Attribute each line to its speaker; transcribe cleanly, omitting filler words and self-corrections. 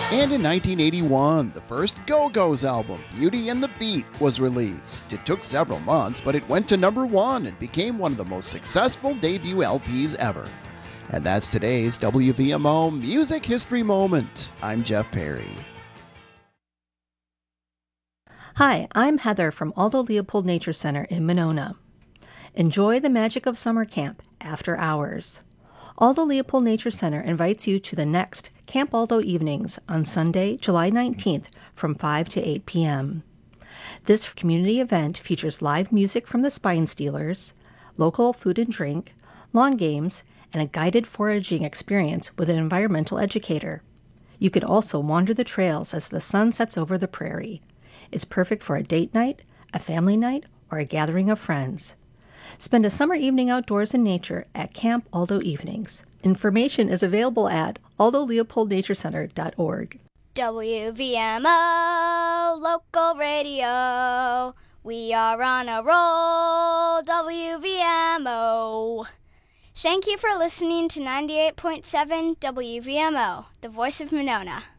Speaker 1: And in 1981, the first Go-Go's album, Beauty and the Beat, was released. It took several months, but it went to #1 and became one of the most successful debut LPs ever. And that's today's WVMO Music History Moment. I'm Jeff Perry.
Speaker 2: Hi, I'm Heather from Aldo Leopold Nature Center in Monona. Enjoy the magic of summer camp after hours. Aldo Leopold Nature Center invites you to the next Camp Aldo Evenings on Sunday, July 19th from 5 to 8 p.m. This community event features live music from the Spine Stealers, local food and drink, lawn games, and a guided foraging experience with an environmental educator. You can also wander the trails as the sun sets over the prairie. It's perfect for a date night, a family night, or a gathering of friends. Spend a summer evening outdoors in nature at Camp Aldo Evenings. Information is available at aldoleopoldnaturecenter.org.
Speaker 3: WVMO Local Radio. We are on a roll, WVMO. Thank you for listening to 98.7 WVMO, the voice of Monona.